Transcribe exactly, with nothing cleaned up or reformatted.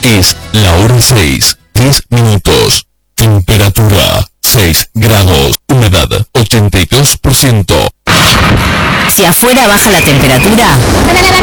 Es la hora seis, diez minutos. Temperatura seis grados. Humedad ochenta y dos por ciento. Si afuera baja la temperatura,